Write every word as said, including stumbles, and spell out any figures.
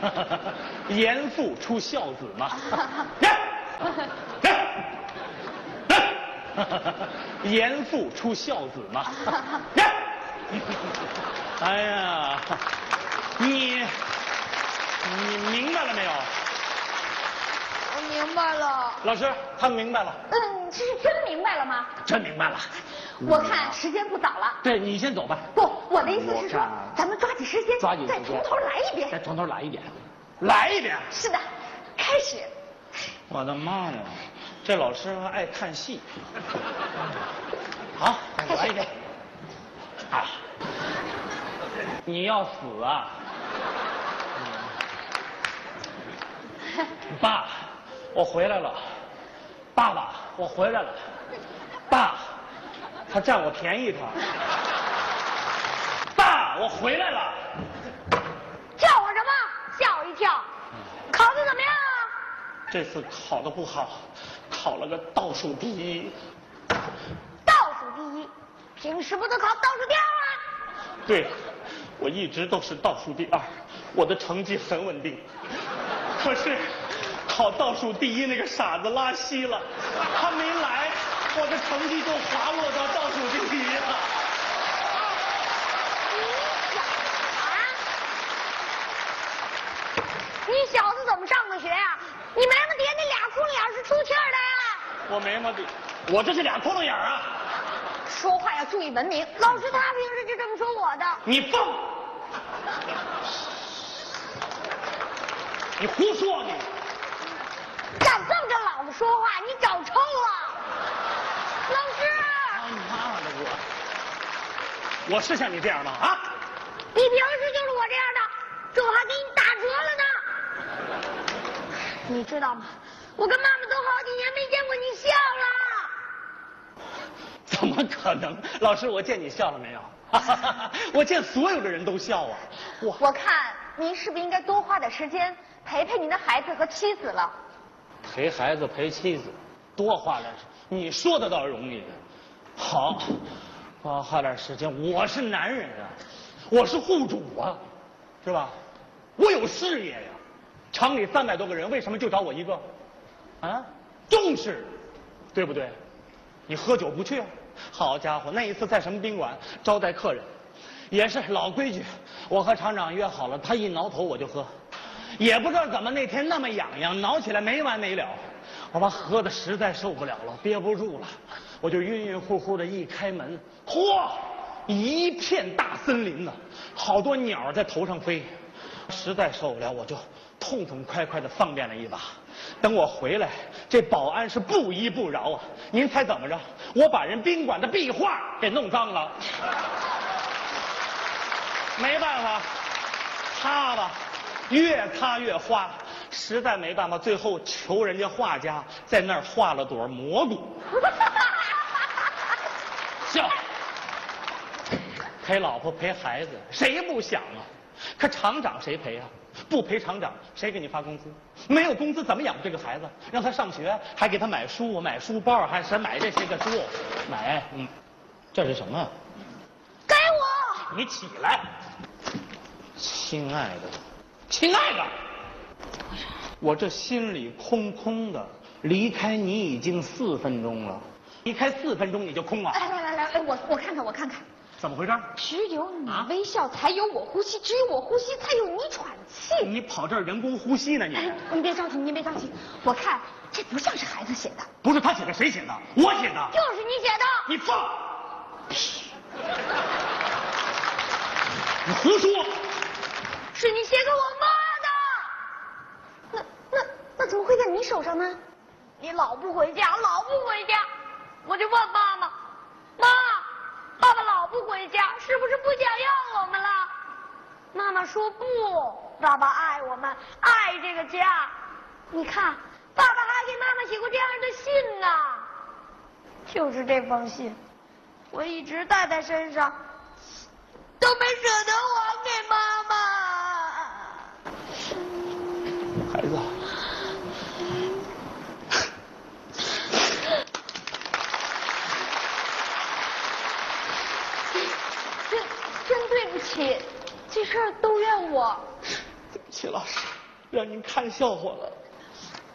严父出孝子嘛。严父出孝子嘛。哎呀，你你明白了没有？ 我明白了。 老师，他们明白了。 嗯，这是真明白了吗？ 真明白了。 我看时间不早了。 对，你先走吧。 不，我的意思是说，咱们抓紧时间， 抓紧时间， 再从头来一遍。 再从头来一遍，来一遍。 是的，开始。 我的妈呀，这老师还爱看戏。好，再来一遍。啊，你要死啊！爸，我回来了。爸爸，我回来了。爸，他占我便宜他。爸，我回来了。 叫我什么？吓我一跳。考的怎么样啊？ 这次考的不好，考了个倒数第一。 倒数第一？平时不都考倒数第二吗？ 对，我一直都是倒数第二，我的成绩很稳定。可是考倒数第一那个傻子拉稀了，他没来，我的成绩就滑落到倒数第一了。 你小子怎么上的学呀、啊？你没么爹那俩窟窿眼是出气儿的呀？ 我没么的，我这是俩窟窿眼啊！ 说话要注意文明，老师他平时就这么说我的。 你放！你胡说你！ 敢这么跟老子说话，你找抽啊！老师！ 他妈的我！我是像你这样吗？啊！ 你平时就是我这样的，这我还给你打折了呢。你知道吗？我跟妈妈都好几年没见过你笑了。 怎么可能？老师，我见你笑了没有？我见所有的人都笑啊！ 我我看您是不是应该多花点时间陪陪您的孩子和妻子了？ 陪孩子陪妻子，多花点时间，你说的倒是容易的。好，多花点时间。我是男人啊，我是户主啊，是吧？我有事业呀。厂里三百多个人，为什么就找我一个？啊，重视，对不对？你喝酒不去啊？好家伙，那一次在什么宾馆招待客人，也是老规矩，我和厂长约好了，他一挠头我就喝，也不知道怎么那天那么痒痒，挠起来没完没了，我把喝的实在受不了了，憋不住了，我就晕晕乎乎的一开门，嚯，一片大森林呢，好多鸟在头上飞，实在受不了，我就痛痛快快的方便了一把。等我回来，这保安是不依不饶啊！您猜怎么着？我把人宾馆的壁画给弄脏了，没办法，擦吧，越擦越花，实在没办法，最后求人家画家在那儿画了朵蘑菇。笑，陪老婆陪孩子，谁不想啊？可厂长谁陪啊？不陪厂长，谁给你发工资？没有工资怎么养这个孩子？让他上学，还给他买书、买书包，还是买这些个书，买，嗯，这是什么？ 给我！ 你起来，亲爱的，亲爱的，我这心里空空的，离开你已经四分钟了，离开四分钟你就空了。 来来来来，我我看看我看看。 怎么回事？ 只有你微笑，才有我呼吸；只有我呼吸，才有你喘气。 你跑这儿人工呼吸呢？你、 哎、你别着急，你别着急。我看这不像是孩子写的。 不是他写的，谁写的？我写的。 就是你写的。 你放！你胡说！ 是你写给我妈的。那那那怎么会在你手上呢？你老不回家，老不回家，我就问妈妈，妈。爸爸老不回家，是不是不想要我们了？妈妈说不，爸爸爱我们，爱这个家。你看，爸爸还给妈妈写过这样的信呢。就是这封信，我一直带在身上，都没舍得还给妈妈。 孩子。 真对不起，这事儿都怨我。 对不起，老师。 让您看笑话了。